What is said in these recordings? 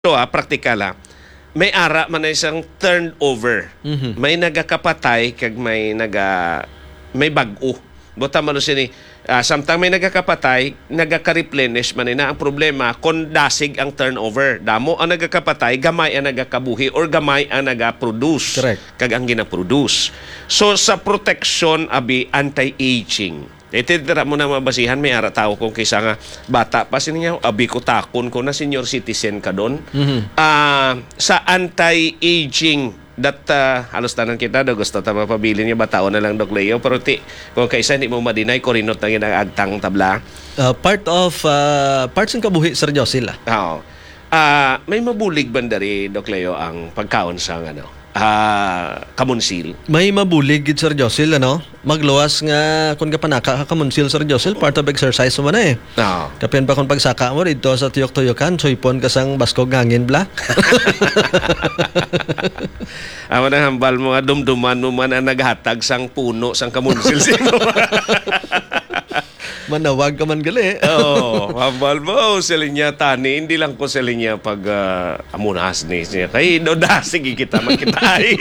ito praktikal may ara man na isang turnover. May nagakapatay kag may bag-o. Bota man siya ni samtang may nagakapatay, nagaka-replenish man na. Ang problema kung dasig ang turnover. Damo ang nagakapatay, gamay ang nagakabuhi or gamay ang nagaproduce. Correct. Kag ang ginaproduce. So sa protection abi anti-aging. Ititira mo na mabasihan, may ara tao kung kaysa nga bata pa siya, abi ko takon ko na senior citizen ka doon. Sa anti-aging that halos tanan kita do gusto ta mapabilin niya bataon na lang Doc Leo pero kung kaysa hindi mo madinay korinot na yung agtang tabla. Parts ng kabuhi Sir Josil. Oo. May mabulig bandari Doc Leo ang pagkaon sa kamunsil. May mabulig gid Sir Josil magluwas nga kun kapanaka ka kamunsil Sir Josil, part of exercise mo na Oo. Kapin pa kun pagsaka mo dito sa tuyok-tuyokan, soypon ka sang baskog hangin bla. Amo na hambal mo nga dumduman mo man ang naghatag sang puno sang kamunsil siguro. Manawag ka man gali. Hambal mo sila niya tani, hindi lang ko sila niya pag amunas ni siya. Kay doda sige kita makitay.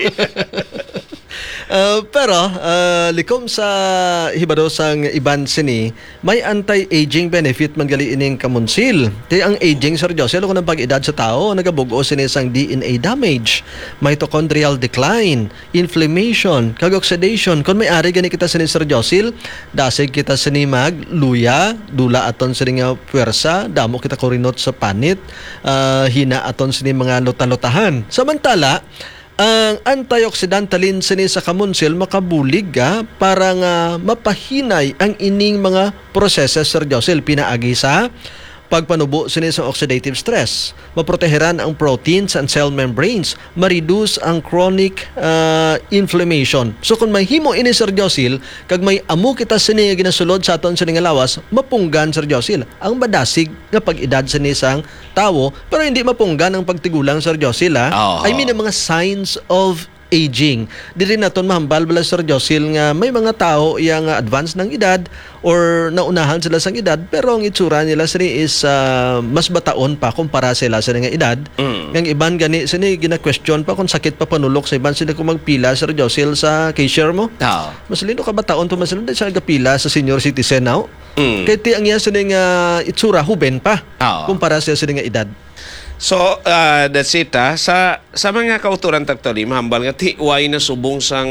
Pero likom sa hibado sang iban sini, may anti-aging benefit man gali ining kamunsil. Ti ang aging Sir Josel kung ang pag-edad sa tao nagabugo sini sang DNA damage, mitochondrial decline, inflammation, kag oxidation. Kung may ari gani kita sini Sir Josel, dasig kita sini magluya, dula aton sini nga puwersa, damo kita korinot sa panit, hina aton sini mga luta-lutahan. Samantala, ang antioxidantalin sini sa kamunsil makabulig para nga mapahinay ang ining mga proseses Sir Josel pinaagi sa pagpanubo sini sa oxidative stress, maproteheran ang proteins and cell membranes, ma-reduce ang chronic inflammation. So kung may himo ini Sir Josel, kag may amo kita sini ginasulod sa aton sini nga lawas, mapunggan Sir Josel ang badasig nga pag-edad sini sang tawo, pero hindi mapunggan ang pagtigulang Sir Josel I mean ang mga signs of aging. Dili naton mahambal bala Sir Josel nga may mga tao yang advance ng edad or naunahan sila sang edad pero ang itsura nila sini is mas bataon pa kumpara sila sa nga edad. Ang iban gani sini gina-question pa kung sakit pa panulok sa iban sila kung magpila Sir Josel sa cashier mo. Mas lino ka bataon to mas lino sa gapila sa senior citizen now. Kay ti ang iya sini nga itsura huben pa kumpara sa sini nga edad. So, that's it Sa mga kauturan tagtali, mahambal nga tiway na subong sang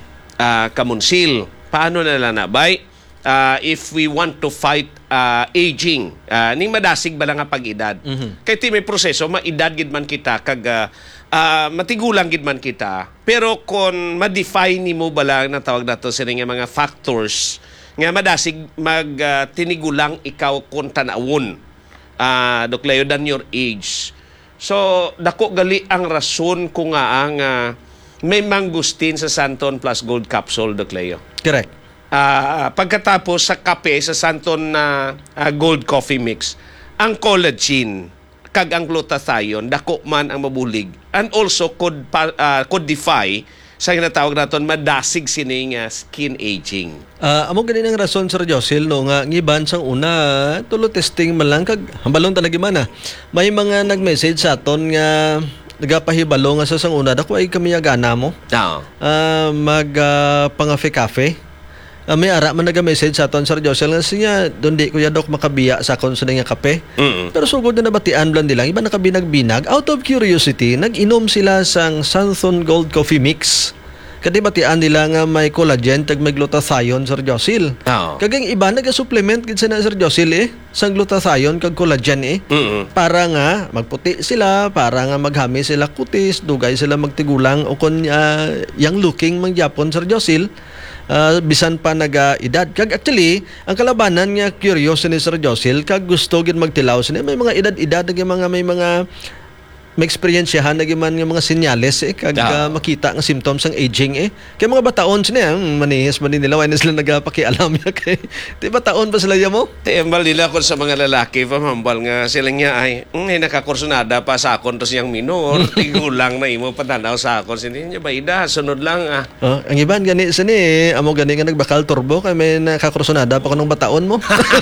kamunsil. Paano na lang nabay? If we want to fight aging, ning madasig ba lang nga pag-edad? Kaya ti may proseso, maedad gid man kita, kag matigulang gid man kita. Pero kung ma-define ni mo ba lang na tawag nato sila nga mga factors, nga madasig tinigulang ikaw kung tanawon. Doc Leo, than your age. So, dako gali ang rason kung nga ang may mangustin sa Santon Plus Gold Capsule, Doc Leo. Correct. Pagkatapos sa kape, sa Santon Gold Coffee Mix, ang collagen, kag ang glutathione, dako man ang mabulig. And also, could defy sa ginatawag naton madasig sining skin aging. Amo ganin ang rason Sir Josel nga ngiban sang una tulo testing man lang kag hambalon talagi man may mga nag-message sa aton nga nagapahibalo nga sa sang una dako ay kami gana mo. Mag pangafe-cafe. May ara man naga-message sa aton Sir Josel nga siya dondi ko yadok makabiya sa kon sa nga kape. Pero sugod na nabatian blan dilang iba nakabinag-binag out of curiosity nag-inom sila sang Santon Gold Coffee Mix. Kadi batian nila nga may collagen tag may glutathione Sir Josel. Kagang iba naga-supplement gid sa Sir Josel sang glutathione kag collagen para nga magputi sila, para nga maghami sila kutis, dugay sila magtigulang o kon young looking man gyapon Sir Josel. Bisan pa naga-edad. Kag actually, ang kalabanan nga curious ni Sir Josel, kag gusto gid magtilaw sini may mga edad-edad may mga ma-experiensyahan nagiman nga mga senyales kag makita nga symptoms ng aging kay mga bataon sila manihis man nila wala sila nagapakialam ya kay di bataon pa sila mo Tiambal nila ko sa mga lalaki pamambal nga sila niya ay nakakursunada pa sa akon to siyang minor tigulang na imo patanaw sa akon sini niya ba ida sunod lang ang iban gani sini amo gani nga nagbakal turbo kay may nakakursunada pa kanang bataon mo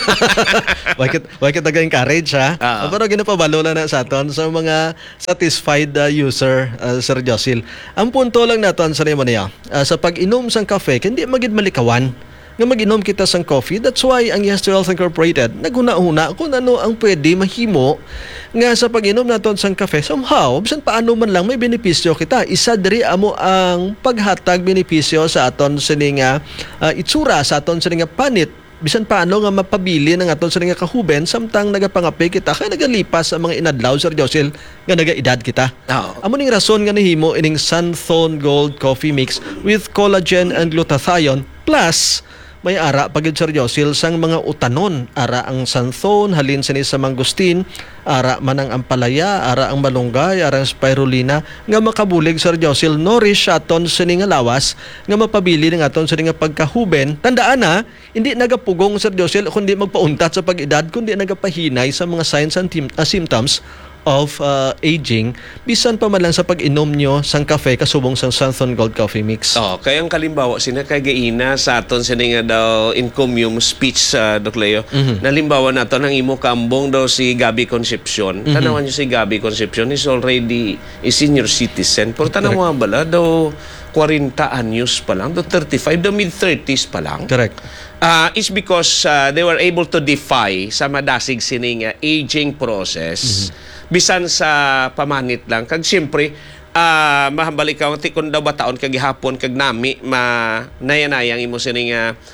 wakit nag-encourage ha pero ginapabalo na sa aton sa mga satisfied user Sir Josil. Ang punto lang naton sa nimo niya sa pag-inom sang kafe hindi magid malikawan nga mag-inom kita sang coffee. That's why ang Yes to Health Incorporated naghuna-huna kung ano ang pwede mahimo nga sa pag-inom naton sang kafe. Somehow, bisan paano man lang may benepisyo kita. Isa diri amo ang paghatag benepisyo sa aton sining itsura sa aton sining panit bisan paano nga mapabili ng aton sa nga kahuben samtang nagapangapi kita kay nagalipas ang mga inadlaw Sir Josil nga nagaedad kita. Amo ning rason nga nahimo ining Sunthone Gold Coffee Mix with collagen and glutathione plus may ara pagid Sir Josil sang mga utanon. Ara ang Sunthone halin sini sa mangustin, ara man ang ampalaya, ara ang malunggay, ara ang spirulina nga makabulig Sir Josil nourish aton sini nga lawas nga mapabili ng aton sini nga pagkahuben. Tandaan na hindi nagapugong Sir Josil kundi magpauntat sa pag-edad kundi nagapahinay sa mga signs and symptoms of aging bisan pa man lang sa pag-inom nyo sang kafe kasubong sang Sunthone Gold Coffee Mix. Kaya ang kalimbawa sina kagaina sa aton sini nga daw encomium speech sa Doc Leo. Nalimbawa nato nang imo kambong daw si Gabby Concepcion. Tanawan niyo si Gabby Concepcion is already a senior citizen. Pero tanawa bala daw 40 anyos pa lang, daw 35, daw mid-30s pa lang. Correct. It's because they were able to defy sa madasig sining aging process. Bisan sa pamanit lang kag siyempre mahambalik ka kun daw bataon kag gihapon kag nami nayanayang imo sining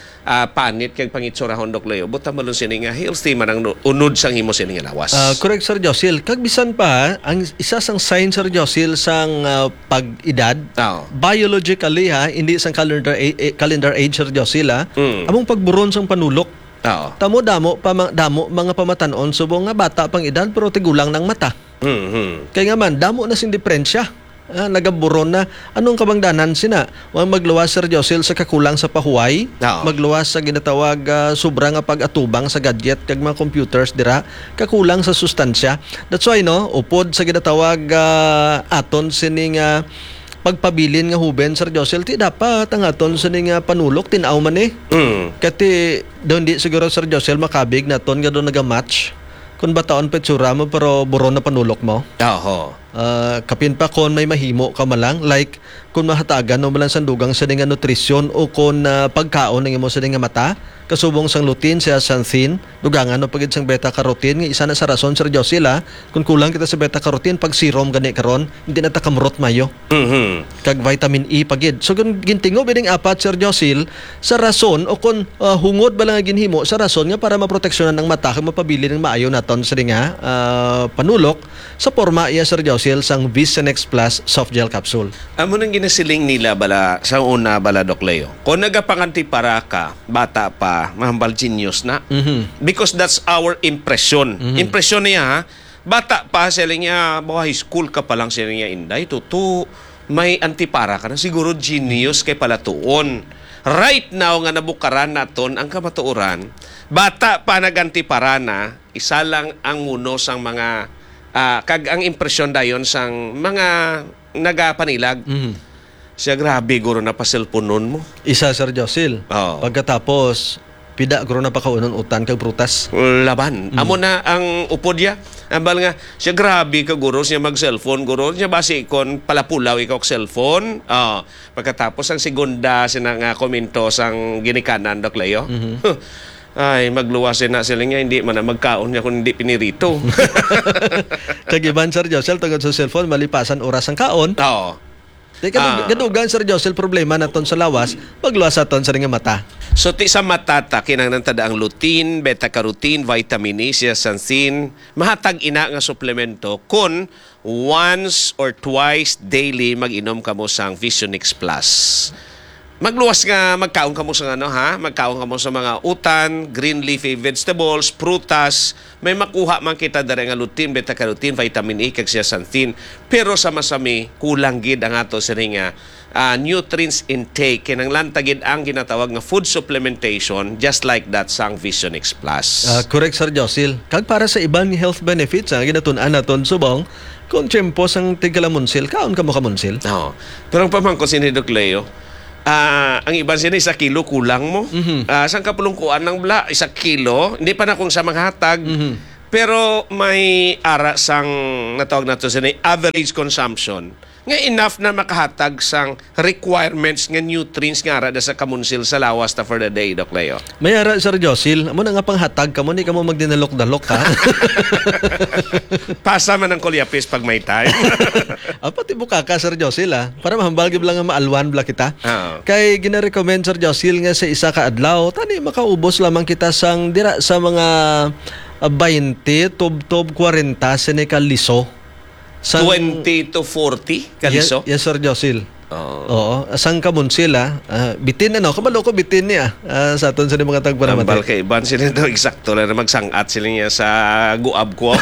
panit kag pangitsurahon Doc Leo buta malon sining healthy man ang unod sang imo sining lawas. Correct Sir Josil. Kag bisan pa ang isa sang sign Sir Josil sang pag-edad biologically hindi sang calendar age Sir Josil among pagburon sang panulok. Tamo damo mga pamatanon subong nga bata pang edad pero tigulang ng mata. Kaya nga man damo na sing diferensya. Nagaburon na anong kabangdanan sina magluwas Sir Josil sa kakulang sa pahuway, magluwas sa ginatawag sobra nga pag-atubang sa gadget kag mga computers dira kakulang sa sustansya. That's why upod sa ginatawag aton sining pagpabilin nga huben Sir Josil ti dapat ang aton sining panulok tinaw man kati doon di siguro Sir Josil makabig naton nga doon nagamatch kun bataon petsura mo pero buron na panulok mo. Kapin pa kon may mahimo ka malang like kung mahatagan no malang sandugang sa nga nutrisyon o kung pagkaon ng imo sa nga mata kasubong sang lutein sa xanthin dugangan no pagid sang beta carotene nga isa na sa rason Sir Josil kung kulang kita sa beta carotene pag serum gani karon hindi na ta kamrot mayo kag vitamin E pagid so kung gintingo bining apat Sir Josil sa rason o kung hungod ba lang ginhimo sa rason nga para maproteksyonan ng mata kag mapabili ng maayo naton sa nga panulok sa porma iya Sir Josil sang Visanex Plus soft gel capsule. Amo nang ginasiling nila bala sa una bala Doc Leo. Kung nagapanganti para ka bata pa mahambal genius na because that's our impression. Impression niya bata pa sila niya high school ka pa lang sila niya inday tuto may antipara ka na siguro genius kay palatuon. Right now nga nabukaran naton ang kamatuoran bata pa nagantipara na isa lang ang uno sang mga kag ang impresyon dayon sang mga nagapanilag. Siya grabe guro na pa cellphone nun mo. Isa Sir Josil. Pagkatapos pida guro na pa kaunon utan kag prutas. Laban. Amo na ang upod ya. Ambal nga siya grabe ka guro siya mag cellphone guro siya basi kon palapulaw ikaw og cellphone. Pagkatapos ang segunda sina nga komento sang ginikanan Doc Leo. Ay, magluwasin na sila nga, hindi man na magkaon niya kung hindi pinirito. Kagiban Sir Josil, tungod sa cellphone, malipasan oras ang kaon. Gadugan Sir Josil, problema naton sa lawas, magluwas aton sa nga mata. So, ti sa matata, kinangnan tada ang lutein, beta-carotene, vitamin E, zeaxanthin, mahatag ina nga suplemento kung once or twice daily mag-inom ka mo sang Visanex Plus. magluwas nga magkaon ka mo sa magkaon ka mo sa mga utan, green leafy vegetables, prutas, may makuha man kita dere nga lutein, beta carotene, vitamin A kag zeaxanthin. Pero sama-sami kulang gid ang ato sa nga nutrients intake kinahanglan tagid ang ginatawag nga food supplementation, just like that sang Vision X Plus. Correct, Sir Josil. Kag para sa ibang health benefits, ginatun-an naton subong, kung tiyempo sang tigalamunsil, kaon ka mo kamunsil. Oo. Pero ang pamangko si Doc Leo, ang iban sila 1 kilo kulang mo. Sang kapulungkuan ng bla, 1 kilo, hindi pa na kung sa maghatag. Pero may ara sang natawag nato sa average consumption nga enough na makahatag sang requirements nga nutrients nga ara sa kamunsil sa lawas ta for the day, Doc Leo. May ara, Sir Josil, amo na nga panghatag ka mo, ni ka mo magdinalok-dalok ka. Pasa man ang kulyapis pag may time. Pati buka ka, Sir Josil, para mahambagib lang nga maalwan bla kita. Oo. Kay gina-recommend, Sir Josil, nga sa isa ka adlaw, tani makaubos lamang kita sang dira sa mga 20, tob 40 sinika liso. 20 to 40 kaliso? Yes, Sir Josil. Oo. Oo, sang kamunsil bitin kabalo ko bitin niya sa aton sa mga tagparamati. Ambal kay Iban sila daw eksakto na magsangat sila niya sa guab ko.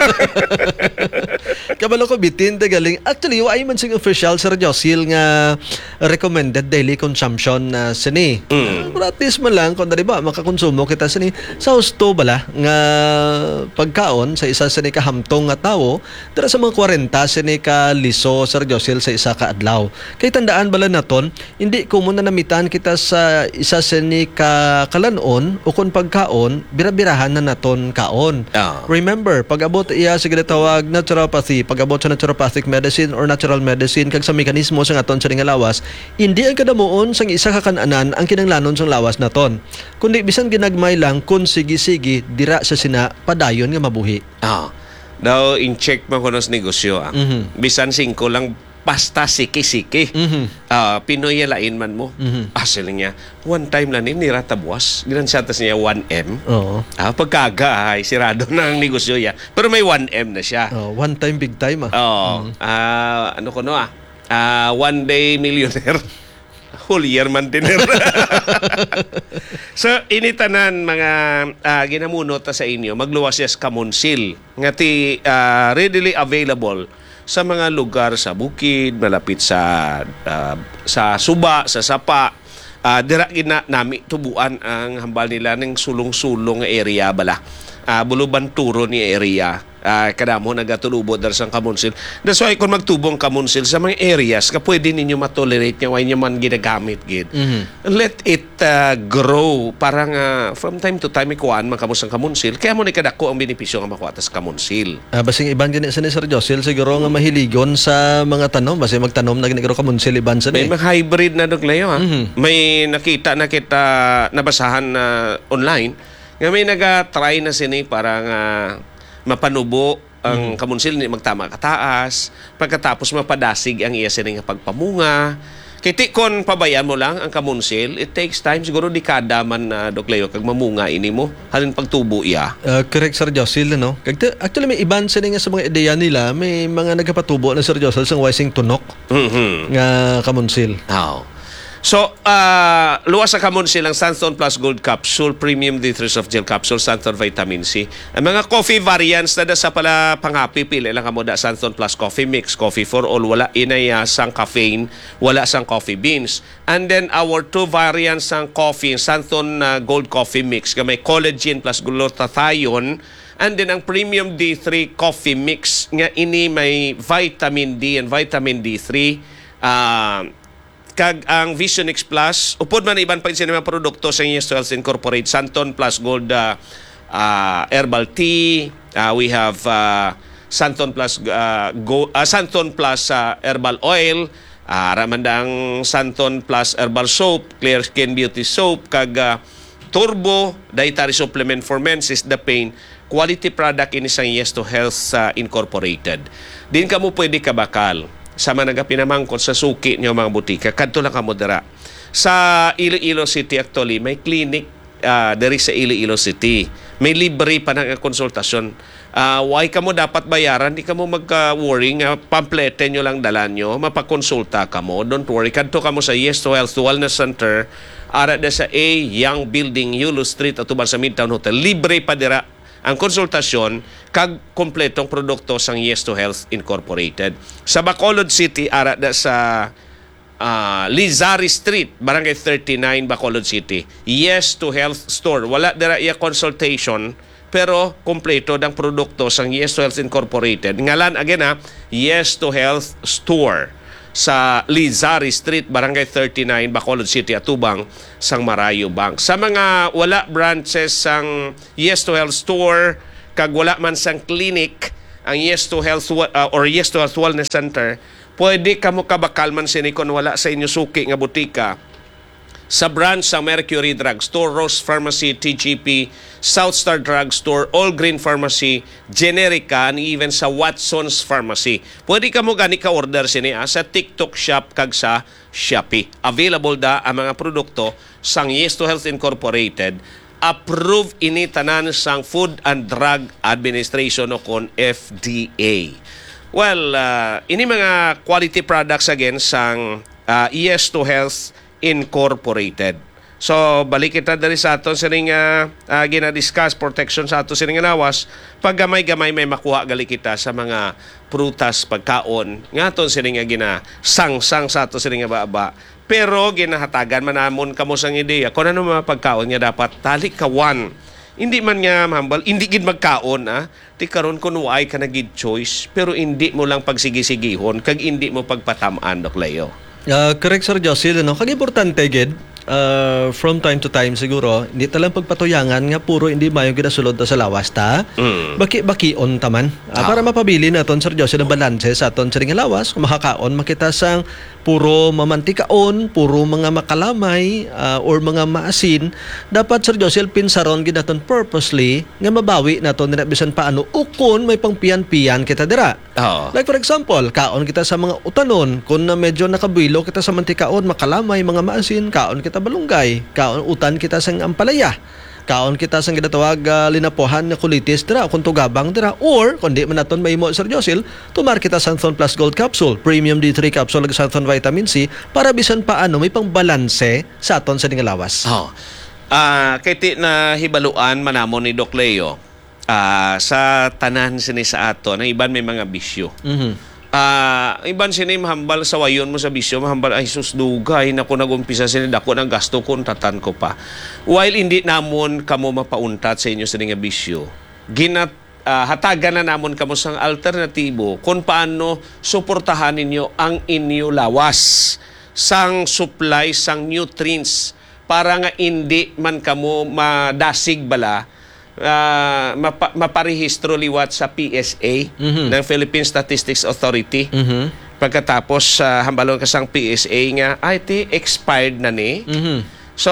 Kabalo ko bitin galing. Actually, wa ay man sing official, Sir Josil, nga recommended daily consumption na sini. Gratis man lang kung ba makakonsumo kita sini sa husto bala nga pagkaon sa isa sini ka hamtong nga tawo dira sa mga 40 sini ka liso, Sir Josil, sa isa ka adlaw. Kay tandaan bala naton, hindi ko muna namitan kita sa isa sini ka kalanon o kung pagkaon, bira-birahan na naton kaon. Remember, pag abot iya sa ginatawag naturopathy, pag abot sa naturopathic medicine or natural medicine, kag sa mekanismo sa aton sa lawas, hindi ang kadamuon sang isa ka kananan ang kinanglanon sa lawas naton. Kundi bisan ginagmay lang kun sige-sige dira sa sina padayon nga mabuhi. Daw in-check mo kuno sa negosyo. Bisan 5 lang basta siki-siki. Pinoy lain man mo. Asal niya, one time lang nira tabuas. Ginansatas niya 1M. Oo. Pagkaga ay sirado na ang negosyo niya. Pero may 1M na siya. One time, big time Ano ko one day millionaire. Whole year mantener. So, initanan mga ginamunot sa inyo, magluwas yes kamunsil. Nga ti readily available sa mga lugar sa bukid, malapit sa suba, sa sapa. Dira gina nami tubuan ang hambal nila ng sulong-sulong area bala. Buluban turo ni area. Kadamo nagatulubod dar sang kamunsil. That's why kung magtubong kamunsil sa mga areas ka pwede ninyo matolerate nga why nyo man ginagamit gid. Let it grow parang from time to time ikuan man kamo sang kamunsil kaya mo ni kadako ang benepisyo nga makuha tas kamunsil. Basing iban gani sa ni Sir Josil siguro nga mahiligon sa mga tanom basi magtanom na ginagro kamunsil iban sa may mga hybrid na Doc Leo May nakita na kita nabasahan na online nga may naga-try na sini para nga mapanubo ang kamunsil ni magtama kataas pagkatapos mapadasig ang iya sining pagpamunga kiti kon pabayaan mo lang ang kamunsil it takes time siguro dekada man na Doc Leo kag mamunga ini mo halin pagtubo iya. Correct, Sir Josil, no? Actually may iban sini nga sa mga ideya nila may mga nagapatubo na Sir Josil sang wising tunok nga kamunsil. So, luwas sa kamunsil ang Santon Plus Gold Capsule, Premium D3 Soft Gel Capsule, Santon Vitamin C. Ang mga coffee variants na sa pala pangapi, pili lang kamo da Santon Plus Coffee Mix, Coffee for All, wala inay sang caffeine, wala sang coffee beans. And then our 2 variants sang coffee, Santon Gold Coffee Mix, may collagen plus glutathione. And then ang Premium D3 Coffee Mix, nga ini may vitamin D and vitamin D3, kag ang Vision X Plus upod man iban pa mga produkto sa Yes Health Incorporate Santon Plus Gold Herbal Tea, we have Santon Plus Santon Plus Herbal Oil, ramandang Santon Plus Herbal Soap, Clear Skin Beauty Soap, kag Turbo Dietary Supplement for Men is the pain quality product ini sa Yes to Health Incorporated. Din kamo pwede kabakal sama nagapinamangkot sa suki niyo mga butika kadto lang kamo dira sa Iloilo City. Actually may clinic diri sa Iloilo City, may libre pa ng konsultasyon Why ka mo dapat bayaran, di ka mo magka-worry nga pamplete nyo lang dala nyo, mapakonsulta ka mo. Don't worry, kadto ka mo sa Yes to Health Wellness Center, ara da sa A Young Building, Yulo Street, atuban sa Midtown Hotel. Libre pa dira ang konsultasyon kag kompletong produkto sang Yes to Health Incorporated. Sa Bacolod City, ara da sa Lizari Street, Barangay 39, Bacolod City. Yes to Health Store. Wala dira iya consultation, pero kompleto ng produkto sang Yes to Health Incorporated. Ngalan again Yes to Health Store sa Lizari Street, Barangay 39, Bacolod City, Atubang, sang Marayo Bank. Sa mga wala branches sang Yes to Health Store, kag wala man sang clinic, ang Yes to Health or Yes to Health Wellness Center, pwede ka mo kabakal man sini kung wala sa inyo suki nga butika. Sa branch sa Mercury Drug Store, Rose Pharmacy, TGP, South Star Drug Store, All Green Pharmacy, Generica, and even sa Watson's Pharmacy. Pwede ka mo gani ka-order sini sa TikTok Shop kag sa Shopee. Available da ang mga produkto sang Yes to Health Incorporated. Approved ini tanan sang Food and Drug Administration o kon FDA. Well, ini mga quality products again sang Yes to Health Incorporated. So, balik kita dari sa aton sining gina-discuss protection sa ato sining lawas. Pag gamay-gamay may makuha gali kita sa mga prutas, pagkaon. Nga aton sining gina-sang-sang sa ato sining baba. Pero ginahatagan manamon kamo sang ideya kung ano mga pagkaon nga dapat tali kawan. Hindi man nga mahambal, hindi gid magkaon Ti karon kun way ka nagid choice, pero hindi mo lang pagsigisigihon kag hindi mo pagpatamaan, Dok Leo. Correct, Sir Josil. Kag-importante, Gid, from time to time siguro, hindi talang pagpatuyangan nga puro hindi mayo ginasulod sa lawas ta. Baki-bakion taman. Para mapabili naton, Sir Josil, ang balanse sa aton sa lawas, kung makakaon, makita sang puro mamantikaon, puro mga makalamay, or mga maasin. Dapat, Sir Josil, pinsaron ginaton purposely nga mabawi naton nila bisan paano ukon may pangpiyan-piyan kita dira. Like for example, kaon kita sa mga utanon, kung na medyo nakabilo kita sa mantikaon, makalamay, mga maasin, kaon kita balunggay, kaon utan kita sang ampalaya, kaon kita sang ginatawag linapohan na kulitis dira, kung tugabang dira, or kung di man naton mahimo, Sir Josil, tumar kita Santhon Plus Gold Capsule, Premium D3 Capsule, ag Santhon Vitamin C, para bisan paano may pangbalanse sa aton sa lawas. Kay ti na hibaluan manamon ni Doc Leo, sa tanan sini sa aton, ang iban may mga bisyo. Iban sini mahambal sa wayon mo sa bisyo, mahambal ay sus dugay na ko nagumpisa sini dako ng gasto ko tatan ko pa. While hindi namon kamo mapauntat sa inyo sini nga bisyo, hatagan na namon kamo sang alternatibo kung paano suportahan ninyo ang inyo lawas sang supply sang nutrients para nga hindi man kamo madasig bala maparehistro liwat sa PSA ng Philippine Statistics Authority. Pagkatapos hambalon ka sang PSA nga ay expired na ni. So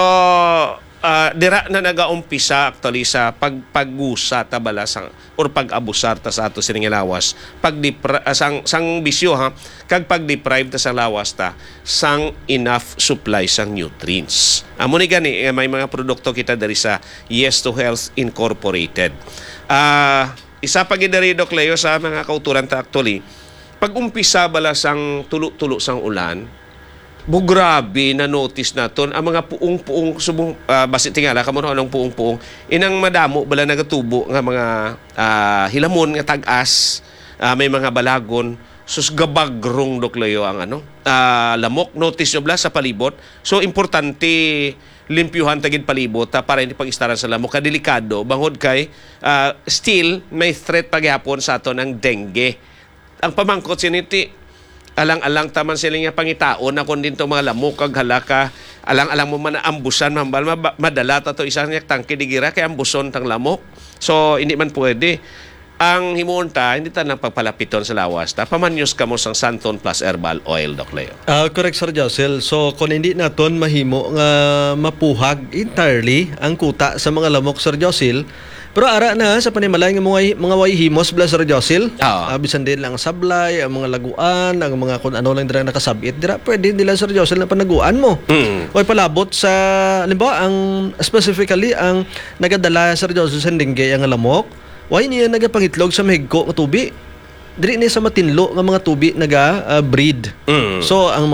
dira na nagaumpisa actually sa paggusa ta bala sang or pag-abusar ta sa ato sining lawas. Sang bisyo kag pag-deprive ta sa lawas ta sang enough supply sang nutrients. Amo ni gani may mga produkto kita dari sa Yes to Health Incorporated. Isa pa gid dari Doc Leo sa mga kauturan ta actually. Pag-umpisa bala sang tulo-tulo sang ulan, grabe na notice naton ang mga puong-puong subong basi tingala kamo anong puong-puong inang madamo bala nagatubo nga mga hilamon nga tag-as, may mga balagon sus gabagrong, Doc Leo, ang lamok notice bala sa palibot. So importante limpyuhan tagid palibot para hindi pag-istaran sa lamok, kadelikado bangod kay still may threat pagyapon sa aton ang dengue. Ang pamangkot siniti alang-alang taman sila nga pangitaon na kung dinto mga lamok kag halaka, alang-alang mo man ambusan mambal madala ta to isang tangke digira kay ambuson tang lamok. So hindi man pwede. Ang himuon ta hindi ta nang pagpalapiton sa lawas ta, pamanyos kamo sang Santhon Plus Herbal Oil, Doc Leo. Correct, Sir Josel. So kung hindi naton mahimo nga mapuhag entirely ang kuta sa mga lamok, Sir Josel, pero ara na sa panimalay ng mga wayhimos bla, Sir Josil. Bisan din lang sablay, ang mga laguan, ang mga kung ano lang dira nakasabit dira, pwede nila, Sir Josil, na panaguan mo. O palabot sa limbawa ang specifically ang nagadala, Sir Josil, sa dengue ang lamok. why niya nagapangitlog sa mahigko nga tubi? Diri ni sa matinlo nga mga tubi breed. So ang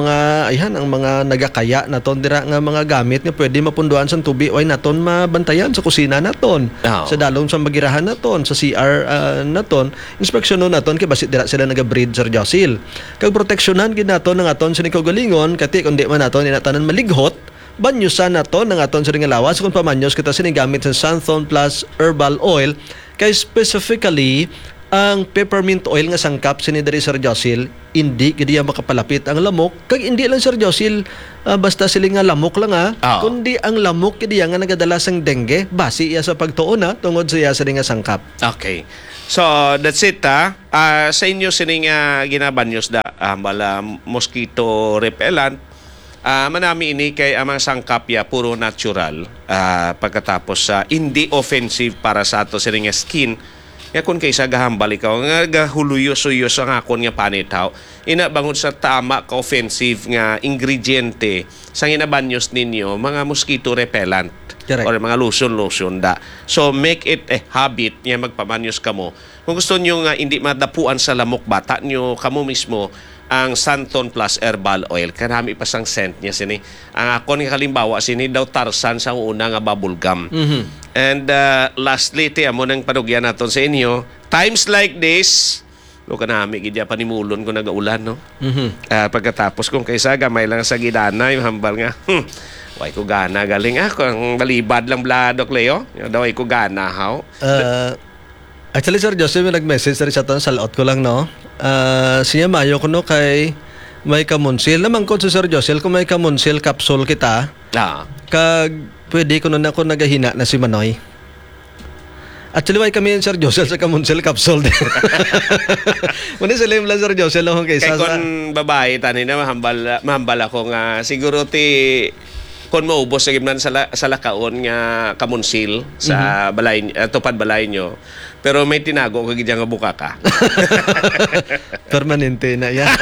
mga nagakaya naton dira nga mga gamit nga pwede mapunduan sa tubi, why naton mabantayan sa kusina naton, sa dalom sa magirahan naton, sa CR naton, inspeksyonon naton kay basit dira sila naga-breed, Sir Josil. Kag proteksyonan gid naton ang aton sa kaugalingon, kati kundi man naton inatanan malighot, banyusan naton ang aton sa nga lawas kung pamanyos kita sinigamit sa Santhon Plus Herbal Oil, kay specifically ang peppermint oil nga sangkap sini diri, Sir Josil, hindi gid makapalapit ang lamok, kag hindi lang, Sir Josil, basta sila nga lamok lang kundi ang lamok gid nga nagadala sang dengue base iya sa pagtuon tungod sa iya sa nga sangkap. Okay. So that's it sa inyo sini nga ginabanyos bala mosquito repellent. Manami ini kay ang mga sangkap ya puro natural, pagkatapos hindi offensive para sa ato sini nga skin. Kaya kung kaysa gahambal ikaw, nga gahuluyos-uyos ang akon nga panitaw, inabangon sa tama ka offensive nga ingrediente sa ginabanyos ninyo, mga mosquito repellent. Correct. Or mga lotion da. So make it a habit nga magpamanyos kamo. Kung gusto nyo nga hindi madapuan sa lamok, bata nyo kamo mismo ang Santhon Plus Herbal Oil. Karami pa sang scent niya sini. Ang akon nga kalimbawa sini daw Tarzan sa una nga bubble gum. And lastly, amo nang panugyan naton sa inyo, times like this, lo kanami gidya panimulon ko nagaulan, no? Pagkatapos kung kaysa gamay lang sa gidana, yung hambal nga, way ko gana galing ako, ang balibad lang bladok, Leo. Daw ay ko gana, how? Actually, Sir Joseph, may nag-message sa risaton, sa laot ko lang, no? Siya mayo ko, no, kay may kamunsil. Naman ko sa Sir Joseph, kung may kamunsil capsule kita, kag pwede ko nun ako nagahina na si Manoy. Actually, why kami Sir Joseph sa kamunsil capsule din. Muna sila yung Sir Joseph lang kaysa kay kung babae, tani na mahambal ako nga, siguro kung maubos sa gimnan sa lakaon nga kamunsil sa balay, tupad balay nyo, pero may tinago kag nga buka ka. Permanente na yan.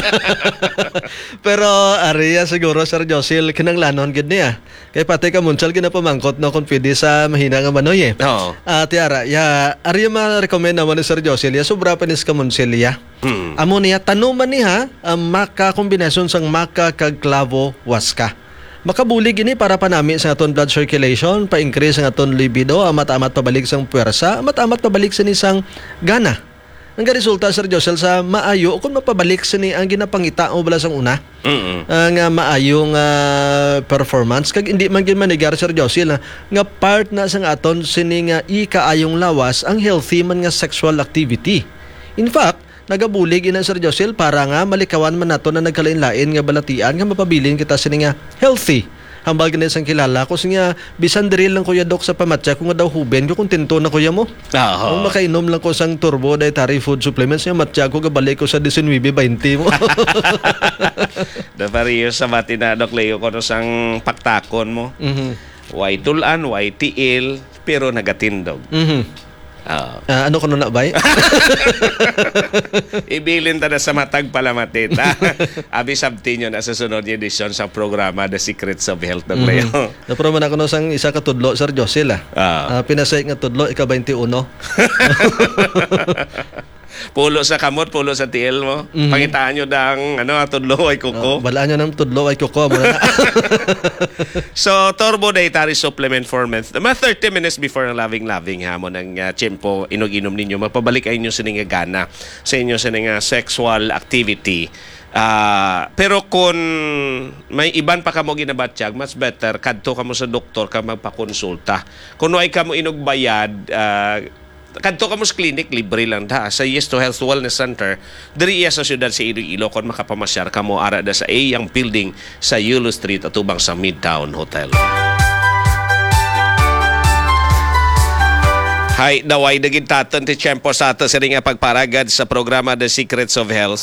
Pero ariya siguro, Sir Josil, kinanglanon gid niya. Kay pati kamunsil ginapamangkot na kung pwede sa mahina nga Manoy tiara, ariya ma-recommend naman ni Sir Josil, sobra pa nis kamunsil ya. Amo niya, tanuman niya ang maka kombinasyon sang maka kag klavo waska. Makabulig ini para panami sa aton blood circulation, pa-increase ang aton libido, amat-amat pabalik sang puwersa, amat-amat pabalik sa nisang gana. Ang resulta, Sir Josel, sa maayo kung mapabalik sa ni ang ginapangita o bala sang una. Nga maayong performance kag hindi man gyud manigar, Sir Josel, nga part na sang aton sini nga ikaayong lawas ang healthy man nga sexual activity. In fact, nagabulig ina, Sir Josel, para nga malikawan man nato na nagkalain-lain nga balatian nga mapabilin kita sini nga healthy. Hambal ganis ang kilala ko nga bisan diri lang kuya dok sa pamatya kung nga daw huben ko kontento na kuya mo. Kung makainom lang ko sang turbo dietary food supplements nga matya ko gabalik ko sa 19-20 mo. Da pariyo sa matinadok Leo ko no sang paktakon mo. Way tulan, way tiil, pero nagatindog. Ano ko na bay? Ibilin ta na sa matag palamatid. Abi sabti nyo na sa sunod yung edisyon sa programa The Secrets of Health ng Leo. Naproman ako no sang isa ka tudlo, Sir Josel. Pinasay nga tudlo, ika-21. Pulo sa kamot, pulo sa tiil mo. Pangitaan nyo dang tudlo ay kuko. Balaan nyo ng tudlo ay kuko. So, Turbo Dietary Supplement for Men. Mga 30 minutes before ang loving hamon ng tiyempo, inog-inom ninyo. Mapabalik ay inyo sa nga gana sa inyo sa nga sexual activity. Pero kung may iban pa kamo ginabatyag, mas better kadto kamo sa doktor ka magpakonsulta. Kung ay kamo inogbayad, kadto kamo sa clinic, libre lang sa Yes to Health Wellness Center diri sa siyudad sa Iloilo. Kon makapamasyar kamo ara da sa Yang Building sa Yulo Street atubang sa Midtown Hotel. Hay, daway daging taton ti tiyempo sa ato sa nga pagparagad sa programa The Secrets of Health.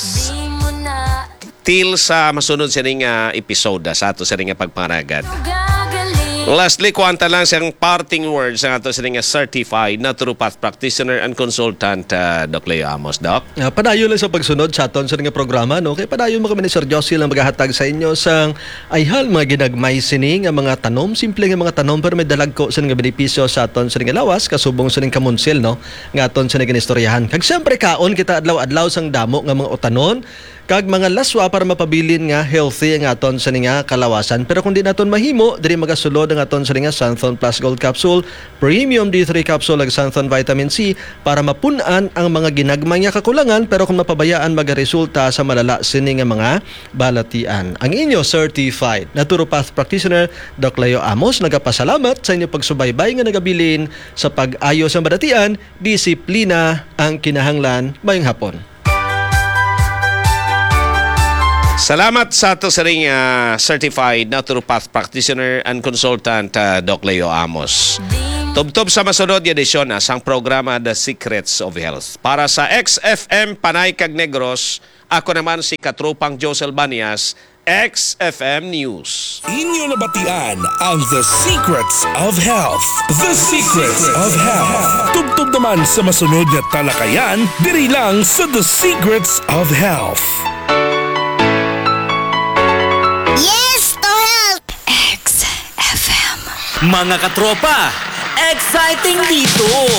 Till sa masunod sa nga episode sa ato sa nga pagparagad. Lastly, kuwanta lang siyang parting words ang ato sining certified naturopath practitioner and consultant Doc Leo Amos. Doc? Padayon lang sa pagsunod sa aton sa nga programa, no? Kay padayon mo kami ni Sir Josie lang maghahatag sa inyo sang ayhal mga ginagmay sini nga mga tanom, simple nga mga tanom pero may dalag ko sa nga benepisyo sa aton sa nga lawas kasubong sa nga kamonsil, no? Nga aton sa nga ginistoryahan. Kag syempre kaon kita adlaw-adlaw sang damo nga mga utanon kag mga laswa para mapabilin nga healthy ang aton sa nga kalawasan. Pero kung di naton mahimo, diri magasulod ang aton sa nga Santhon Plus Gold Capsule, Premium D3 Capsule ag Santhon Vitamin C para mapunan ang mga ginagmay nga kakulangan pero kung mapabayaan magaresulta sa malala sini nga mga balatian. Ang inyo certified naturopath practitioner Doc Leo Amos nagapasalamat sa inyo pagsubaybay nga nagabilin sa pag-ayo sa balatian, disiplina ang kinahanglan mayong hapon. Salamat sa ato sa ring certified naturopath practitioner and consultant Doc Leo Amos. Tubtob sa masunod yung edisyon sang programa The Secrets of Health. Para sa XFM Panay Cag Negros, ako naman si Katrupang Josel Banias, XFM News. Inyo nabatian ang The Secrets of Health. The Secrets of Health. Tubtob naman sa masunod na talakayan, diri lang sa The Secrets of Health. Yes to health! XFM. Mga katropa, exciting dito!